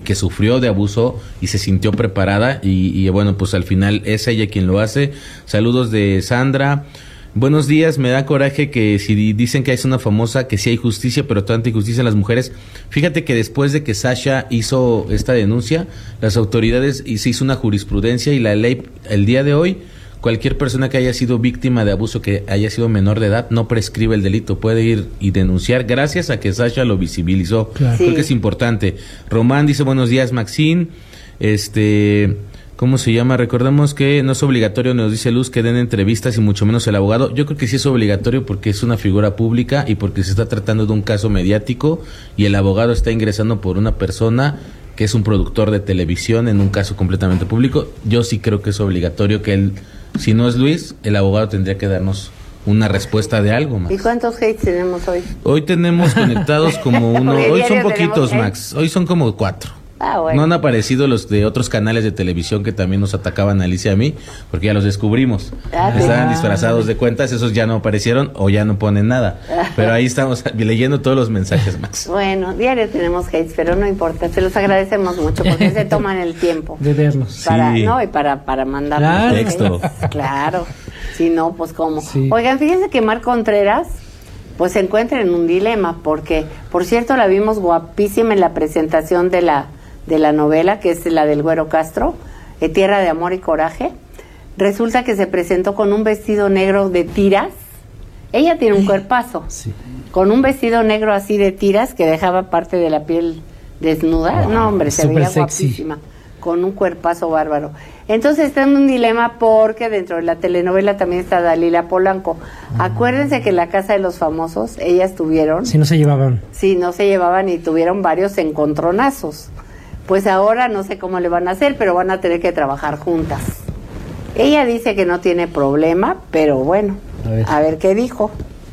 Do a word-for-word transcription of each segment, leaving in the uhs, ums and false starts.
que sufrió de abuso y se sintió preparada y, y bueno, pues al final es ella quien lo hace. Saludos de Sandra. Buenos días, me da coraje que si dicen que es una famosa, que sí hay justicia, pero tanta injusticia en las mujeres. Fíjate que después de que Sasha hizo esta denuncia, las autoridades y se hizo una jurisprudencia y la ley, el día de hoy, cualquier persona que haya sido víctima de abuso, que haya sido menor de edad, no prescribe el delito, puede ir y denunciar gracias a que Sasha lo visibilizó. Claro. Sí. Creo que es importante. Román dice, buenos días, Maxine. Este... ¿Cómo se llama? Recordemos que no es obligatorio, nos dice Luz, que den entrevistas y mucho menos el abogado. Yo creo que sí es obligatorio porque es una figura pública y porque se está tratando de un caso mediático y el abogado está ingresando por una persona que es un productor de televisión en un caso completamente público. Yo sí creo que es obligatorio que él, si no es Luis, el abogado tendría que darnos una respuesta de algo, Max. ¿Y cuántos hates tenemos hoy? Hoy tenemos conectados como uno, hoy son poquitos, Max, hoy son como cuatro. Ah, bueno. No han aparecido los de otros canales de televisión que también nos atacaban a Alicia y a mí, porque ya los descubrimos. Ah, estaban ah. disfrazados de cuentas, esos ya no aparecieron o ya no ponen nada. Pero ahí estamos leyendo todos los mensajes, Max. Bueno, diario tenemos hates, pero no importa, se los agradecemos mucho porque se toman el tiempo de vernos. Para, sí. No, y para, para mandar claro. texto. Claro, si no, pues cómo. Sí. Oigan, fíjense que Mar Contreras pues se encuentra en un dilema, porque, por cierto, la vimos guapísima en la presentación de la de la novela, que es la del Güero Castro, eh, Tierra de Amor y Coraje. Resulta que se presentó con un vestido negro de tiras. Ella tiene un cuerpazo, sí. Con un vestido negro así de tiras que dejaba parte de la piel desnuda. Wow, no, hombre, se veía sexy. Guapísima, con un cuerpazo bárbaro. Entonces está en un dilema porque dentro de la telenovela también está Dalila Polanco. Uh-huh. Acuérdense que en La Casa de los Famosos ellas tuvieron... Sí, no se llevaban. Sí, no se llevaban y tuvieron varios encontronazos. Pues ahora no sé cómo le van a hacer, pero van a tener que trabajar juntas. Ella dice que no tiene problema, pero bueno, a ver, a ver qué dijo.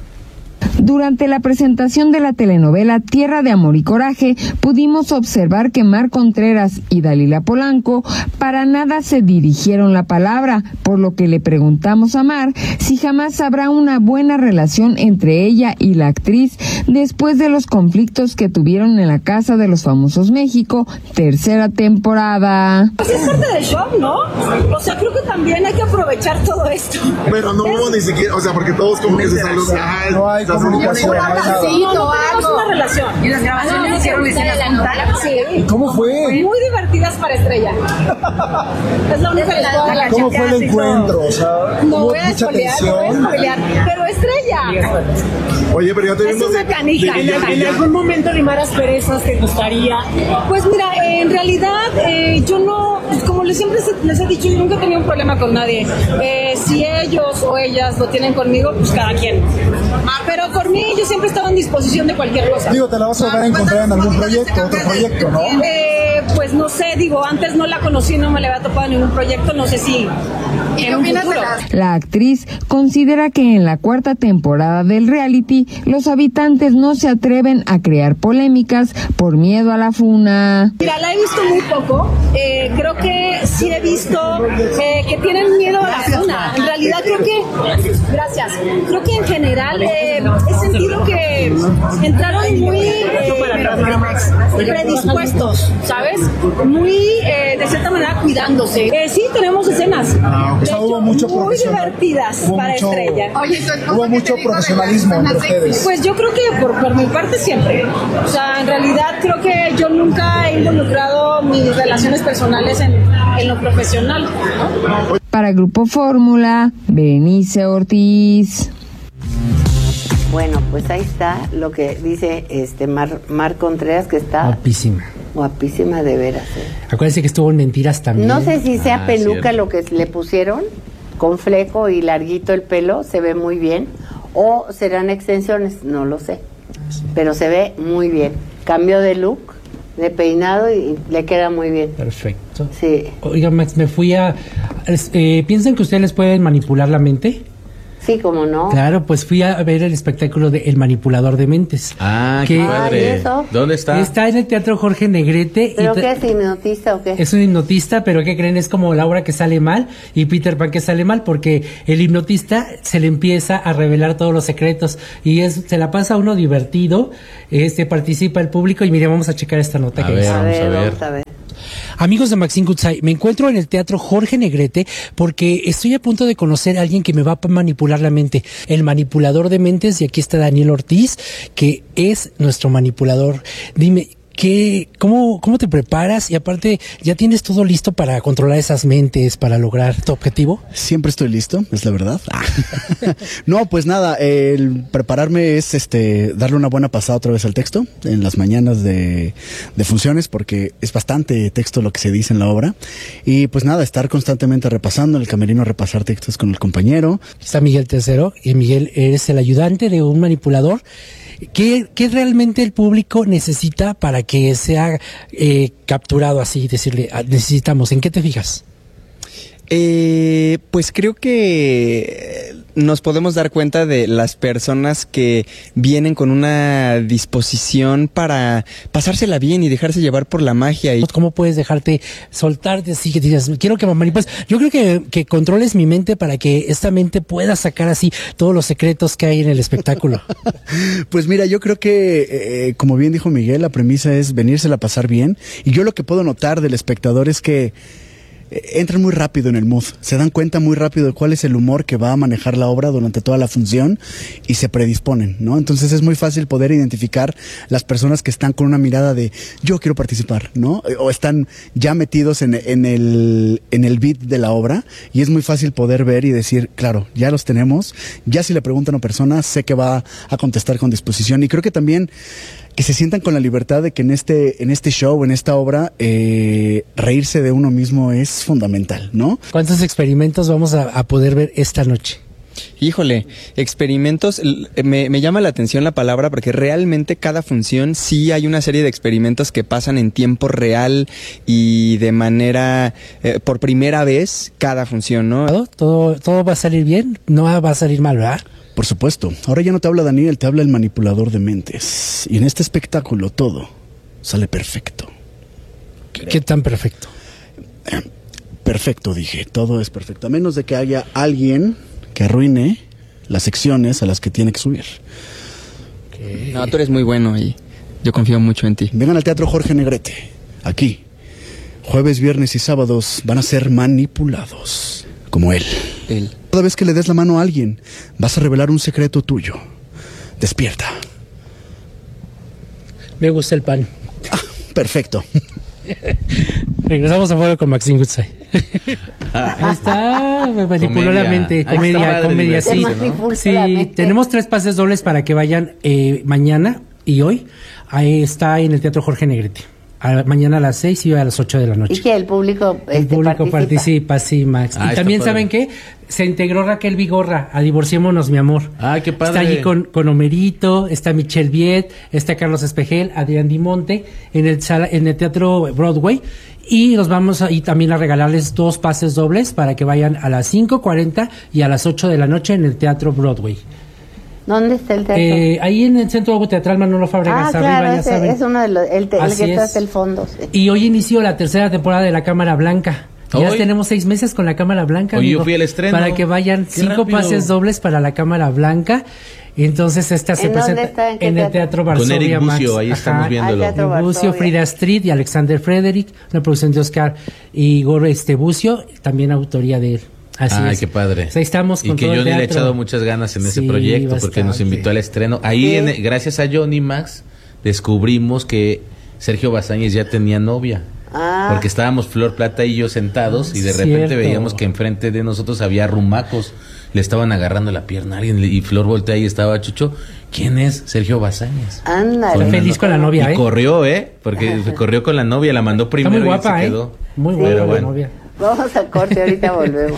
Durante la presentación de la telenovela Tierra de Amor y Coraje, pudimos observar que Mar Contreras y Dalila Polanco para nada se dirigieron la palabra, por lo que le preguntamos a Mar si jamás habrá una buena relación entre ella y la actriz después de los conflictos que tuvieron en la Casa de los Famosos México, tercera temporada. Pues es parte del show, ¿no? O sea, creo que también hay que aprovechar todo esto. Pero no hubo ni siquiera, o sea, porque todos como que se saludan. No hay comunicación. No, no tenemos una relación. ¿Y las grabaciones no, hicieron escenas juntas? Sí. ¿Cómo fue? Muy divertidas para Estrella. Es la única historia. ¿Cómo fue el encuentro? O sea, no voy a spoilear, no voy a spoilear, pero Estrella. Oye, pero ya te es una canija. ¿En, ¿En algún momento limar asperezas te gustaría? Pues mira, en realidad eh, yo no, como les siempre les he dicho, yo nunca he tenido un problema con nadie. Eh, si ellos o ellas lo tienen conmigo, pues cada quien. Pero por mí yo siempre he estado en disposición de cualquier cosa. Digo, te la vas a volver a encontrar en algún proyecto, otro proyecto, ¿no? Eh, pues no sé, digo, antes no la conocí, no me le había topado en ningún proyecto, no sé si en un futuro. La actriz considera que en la cuarta temporada del reality los habitantes no se atreven a crear polémicas por miedo a la funa. Mira, la he visto muy poco, eh, creo que sí he visto eh, que tienen miedo a la funa. En realidad creo que, gracias, creo que en general eh, he sentido que entraron muy eh, predispuestos, ¿sabes? Muy, eh, de cierta manera, cuidándose. Eh, sí, tenemos escenas ah, o sea, hecho, hubo mucho muy divertidas hubo para mucho, Estrella. Oye, hubo mucho profesionalismo entre ustedes. Pues yo creo que por, por mi parte siempre. O sea, en realidad creo que yo nunca he involucrado mis relaciones personales en, en lo profesional, ¿no? Para Grupo Fórmula, Berenice Ortiz. Bueno, pues ahí está lo que dice este Mar, Mar Contreras, que está guapísima. Guapísima de veras. ¿eh? Acuérdense que estuvo en Mentiras también. No sé si sea ah, peluca cierto. lo que le pusieron, con fleco y larguito el pelo, se ve muy bien. O serán extensiones, no lo sé. Sí. Pero se ve muy bien. Cambio de look, de peinado y le queda muy bien. Perfecto. Sí. Oiga, Max, me fui a... Eh, ¿piensan que ustedes les pueden manipular la mente? Sí, como no. Claro, pues fui a ver el espectáculo de El Manipulador de Mentes. Ah, qué padre. Ah, ¿eso? ¿Dónde está? Está en el Teatro Jorge Negrete. ¿Pero y qué es, hipnotista o qué? Es un hipnotista, pero ¿qué creen? Es como Laura que sale mal y Peter Pan que sale mal, porque el hipnotista se le empieza a revelar todos los secretos y es se la pasa uno divertido, este participa el público y mire, vamos a checar esta nota a que ver, es. vamos a ver. Vamos a ver. Amigos de Maxine Goodside, me encuentro en el Teatro Jorge Negrete porque estoy a punto de conocer a alguien que me va a manipular la mente, el manipulador de mentes, y aquí está Daniel Ortiz, que es nuestro manipulador. Dime, ¿qué, cómo, cómo te preparas? Y aparte, ¿ya tienes todo listo para controlar esas mentes, para lograr tu objetivo? Siempre estoy listo, es la verdad. No, pues nada, el prepararme es este darle una buena pasada otra vez al texto en las mañanas de, de funciones, porque es bastante texto lo que se dice en la obra. Y pues nada, estar constantemente repasando en el camerino, repasar textos con el compañero. Está Miguel Tercero, y Miguel, eres el ayudante de un manipulador. ¿Qué, qué realmente el público necesita para que sea eh, capturado así? Decirle, necesitamos, ¿en qué te fijas? Eh, pues creo que nos podemos dar cuenta de las personas que vienen con una disposición para pasársela bien y dejarse llevar por la magia. Y ¿cómo puedes dejarte soltarte así que digas, quiero que me manipules? Yo creo que, que controles mi mente para que esta mente pueda sacar así todos los secretos que hay en el espectáculo. Pues mira, yo creo que, eh, como bien dijo Miguel, la premisa es venírsela a pasar bien. Y yo lo que puedo notar del espectador es que entran muy rápido en el mood, se dan cuenta muy rápido de cuál es el humor que va a manejar la obra durante toda la función y se predisponen, ¿no? Entonces es muy fácil poder identificar las personas que están con una mirada de yo quiero participar, ¿no? O están ya metidos en, en el en el beat de la obra, y es muy fácil poder ver y decir, claro, ya los tenemos, ya si le preguntan a personas, sé que va a contestar con disposición. Y creo que también que se sientan con la libertad de que en este en este show, en esta obra, eh, reírse de uno mismo es fundamental, ¿no? ¿Cuántos experimentos vamos a, a poder ver esta noche? Híjole, experimentos, me, me llama la atención la palabra porque realmente cada función sí hay una serie de experimentos que pasan en tiempo real y de manera, eh, por primera vez cada función, ¿no? ¿Todo, todo va a salir bien? No va a salir mal, ¿verdad? Por supuesto. Ahora ya no te habla Daniel, te habla el manipulador de mentes. Y en este espectáculo todo sale perfecto. ¿Qué, qué tan perfecto? Perfecto, dije. Todo es perfecto. A menos de que haya alguien que arruine las secciones a las que tiene que subir. Okay. No, tú eres muy bueno y yo confío mucho en ti. Vengan al Teatro Jorge Negrete. Aquí. Jueves, viernes y sábados van a ser manipulados. Como él. Él. Cada vez que le des la mano a alguien, vas a revelar un secreto tuyo. Despierta. Me gusta el pan. Ah, perfecto. Regresamos a fuego con Maxine Goodside. Ahí está, me manipuló Comedia. la mente. Ahí Comedia, está comedia, sí. ¿no? Sí, tenemos tres pases dobles para que vayan eh, mañana y hoy. Ahí está en el Teatro Jorge Negrete. A, mañana a las seis y hoy a las ocho de la noche. Y que el público, el este, público participa. participa, sí, Max. Ah, y también, padre. ¿saben qué? Se integró Raquel Vigorra a Divorciémonos, mi amor. Ah, qué padre. Está allí con, con Homerito, está Michelle Viet, está Carlos Espejel, Adrián Dimonte, en el, sala, en el Teatro Broadway. Y nos vamos a, y también a regalarles dos pases dobles para que vayan a las cinco cuarenta y a las ocho de la noche en el Teatro Broadway. ¿Dónde está el teatro? Eh, ahí en el Centro Teatral Manolo Fábregas, ah, arriba, claro, ya ese, saben. es uno de los, el, te, el que está es. hasta el fondo. Sí. Y hoy inició la tercera temporada de la Cámara Blanca. Ya ¿Hoy? tenemos seis meses con la Cámara Blanca. Oye, amigo, yo fui al estreno. Para que vayan Qué cinco rápido. pases dobles para la Cámara Blanca. Entonces esta se ¿En dónde presenta está? ¿En qué en el teatro? Teatro Con Varsovia, Eric Bucio, Max. ahí Ajá. estamos viéndolo. Ah, Teatro Bucio, Varsovia. Frida Street y Alexander Frederick, una producción de Oscar Igor este Bucio, también autoría de él. Así Ay, es. qué padre. Pues ahí estamos y con que todo el Johnny le ha teatro. echado muchas ganas en ese Sí, proyecto porque nos bastante. invitó al estreno. Ahí, Sí. en- gracias a Johnny Max, descubrimos que Sergio Bazáñez ya tenía novia. Ah. Porque estábamos Flor Plata y yo sentados y de repente Cierto. veíamos que enfrente de nosotros había rumacos. Le estaban agarrando la pierna a alguien y Flor voltea y estaba Chucho. ¿Quién es? Sergio Bazáñez. Ándale. Fue feliz con la novia, Y ¿eh? corrió, ¿eh? Porque corrió con la novia, la mandó Está primero muy guapa, y se ¿eh? quedó. Muy Sí. guapa Pero la bueno. novia. Vamos a corte, ahorita volvemos.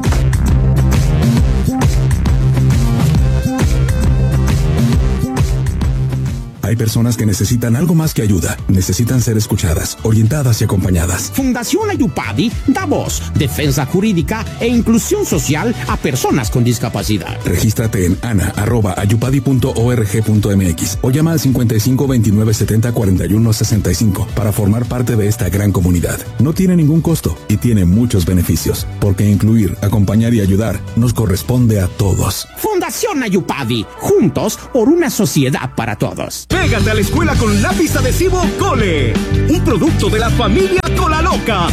Hay personas que necesitan algo más que ayuda, necesitan ser escuchadas, orientadas y acompañadas. Fundación Ayupadi da voz, defensa jurídica e inclusión social a personas con discapacidad. Regístrate en ana arroba ayupadi punto org punto mx o llama al cincuenta y cinco veintinueve setenta cuarenta y uno sesenta y cinco para formar parte de esta gran comunidad. No tiene ningún costo y tiene muchos beneficios, porque incluir, acompañar y ayudar nos corresponde a todos. Fundación Ayupadi, juntos por una sociedad para todos. Pégate a la escuela con lápiz adhesivo Cole, un producto de la familia Cola Loca.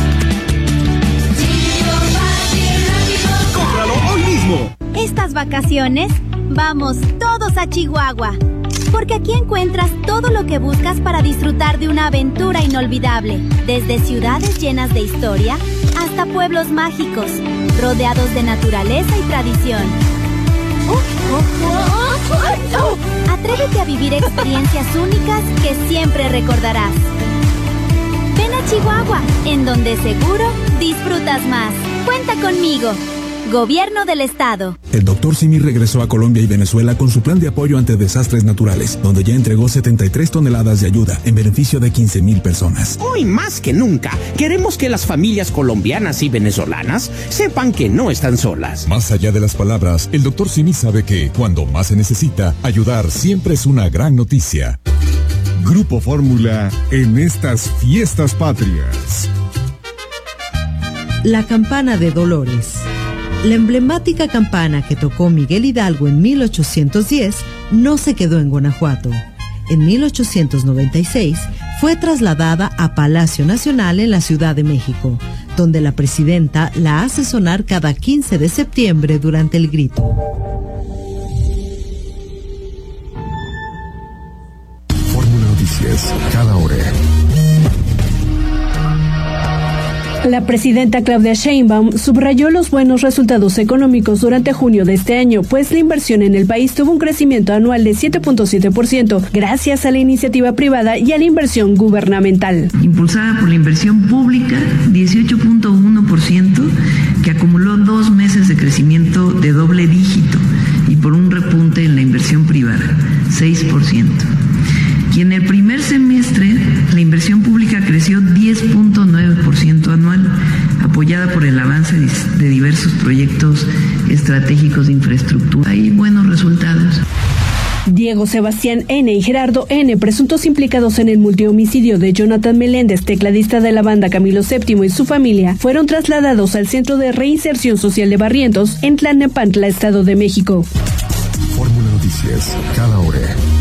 ¡Cómpralo hoy mismo! Estas vacaciones, vamos todos a Chihuahua, porque aquí encuentras todo lo que buscas para disfrutar de una aventura inolvidable, desde ciudades llenas de historia hasta pueblos mágicos, rodeados de naturaleza y tradición. Atrévete a vivir experiencias únicas que siempre recordarás. Ven a Chihuahua, en donde seguro disfrutas más. Cuenta conmigo. Gobierno del Estado. El doctor Simi regresó a Colombia y Venezuela con su plan de apoyo ante desastres naturales, donde ya entregó setenta y tres toneladas de ayuda en beneficio de quince mil personas. Hoy más que nunca, queremos que las familias colombianas y venezolanas sepan que no están solas. Más allá de las palabras, el doctor Simi sabe que, cuando más se necesita, ayudar siempre es una gran noticia. Grupo Fórmula en estas fiestas patrias. La campana de Dolores. La emblemática campana que tocó Miguel Hidalgo en mil ochocientos diez no se quedó en Guanajuato. En mil ochocientos noventa y seis fue trasladada a Palacio Nacional en la Ciudad de México, donde la presidenta la hace sonar cada quince de septiembre durante el grito. Fórmula Noticias, cada hora. La presidenta Claudia Sheinbaum subrayó los buenos resultados económicos durante junio de este año, pues la inversión en el país tuvo un crecimiento anual de siete punto siete por ciento gracias a la iniciativa privada y a la inversión gubernamental. Impulsada por la inversión pública, dieciocho punto uno por ciento, que acumuló dos meses de crecimiento de doble dígito, y por un repunte en la inversión privada, seis por ciento. Y en el primer semestre, la inversión pública creció diez punto nueve por ciento anual, apoyada por el avance de diversos proyectos estratégicos de infraestructura. Hay buenos resultados. Diego Sebastián N. y Gerardo N., presuntos implicados en el multihomicidio de Jonathan Meléndez, tecladista de la banda Camilo séptimo, y su familia, fueron trasladados al Centro de Reinserción Social de Barrientos, en Tlalnepantla, Estado de México. Fórmula Noticias, cada hora.